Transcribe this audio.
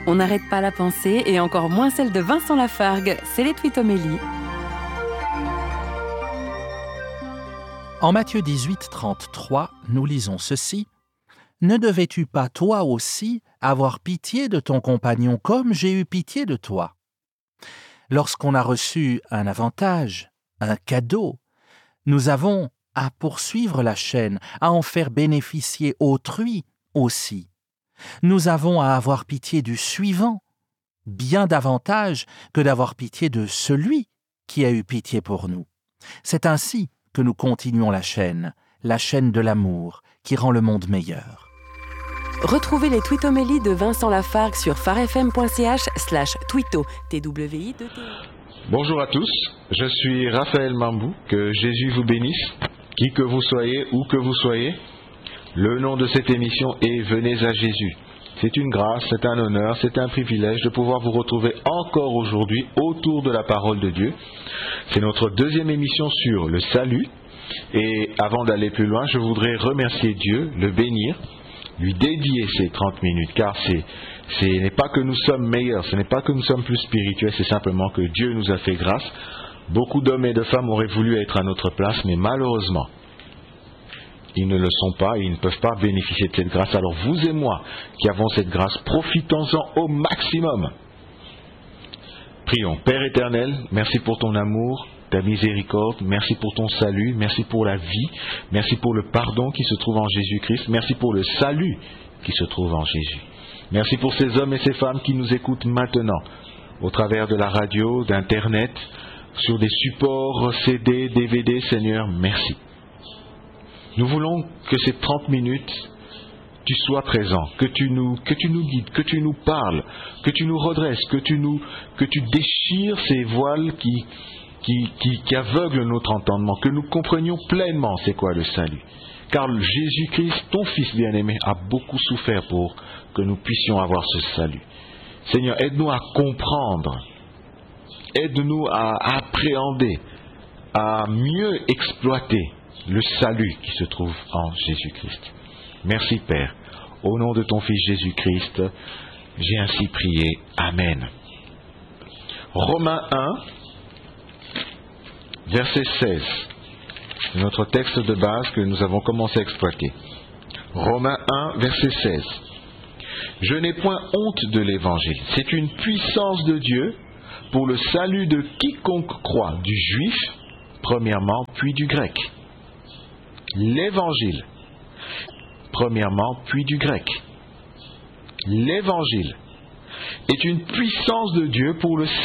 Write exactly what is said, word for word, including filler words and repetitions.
On n'arrête pas la pensée et encore moins celle de Vincent Lafargue. C'est les Twitomélies. En Matthieu dix-huit, trente-trois, nous lisons ceci. « Ne devais-tu pas toi aussi avoir pitié de ton compagnon comme j'ai eu pitié de toi ?» Lorsqu'on a reçu un avantage, un cadeau, nous avons à poursuivre la chaîne, à en faire bénéficier autrui aussi. Nous avons à avoir pitié du suivant, bien davantage que d'avoir pitié de celui qui a eu pitié pour nous. C'est ainsi que nous continuons la chaîne, la chaîne de l'amour qui rend le monde meilleur. Retrouvez les Twitomélies de Vincent Lafargue sur farfm.ch slash twito, T W I deux T. Bonjour à tous, je suis Raphaël Mambou, que Jésus vous bénisse, qui que vous soyez, où que vous soyez. Le nom de cette émission est Venez à Jésus. C'est une grâce, c'est un honneur, c'est un privilège de pouvoir vous retrouver encore aujourd'hui autour de la parole de Dieu. C'est notre deuxième émission sur le salut. Et avant d'aller plus loin, je voudrais remercier Dieu, le bénir, lui dédier ces trente minutes, car c'est, ce n'est pas que nous sommes meilleurs, ce n'est pas que nous sommes plus spirituels, c'est simplement que Dieu nous a fait grâce. Beaucoup d'hommes et de femmes auraient voulu être à notre place, mais malheureusement, ils ne le sont pas et ils ne peuvent pas bénéficier de cette grâce. Alors vous et moi qui avons cette grâce, profitons-en au maximum. Prions. Père éternel, merci pour ton amour, ta miséricorde, merci pour ton salut, merci pour la vie, merci pour le pardon qui se trouve en Jésus-Christ, merci pour le salut qui se trouve en Jésus. Merci pour ces hommes et ces femmes qui nous écoutent maintenant, au travers de la radio, d'Internet, sur des supports C D, D V D, Seigneur, merci. Nous voulons que ces trente minutes, tu sois présent, que tu nous, que tu nous guides, que tu nous parles, que tu nous redresses, que tu nous, que tu déchires ces voiles qui, qui, qui, qui aveuglent notre entendement, que nous comprenions pleinement c'est quoi le salut. Car Jésus-Christ, ton Fils bien-aimé, a beaucoup souffert pour que nous puissions avoir ce salut. Seigneur, aide-nous à comprendre, aide-nous à appréhender, à mieux exploiter le salut qui se trouve en Jésus-Christ. Merci Père. Au nom de ton Fils Jésus-Christ, j'ai ainsi prié. Amen. Romains un, verset seize. C'est notre texte de base que nous avons commencé à exploiter. Romains un, verset seize. Je n'ai point honte de l'Évangile. C'est une puissance de Dieu pour le salut de quiconque croit, du juif, premièrement, puis du grec. L'Évangile, premièrement, puis du grec. L'Évangile est une puissance de Dieu pour le